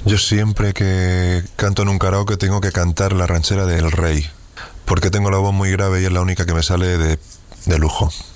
Yo siempre que canto en un karaoke tengo que cantar la ranchera del Rey, porque tengo la voz muy grave y es la única que me sale de lujo.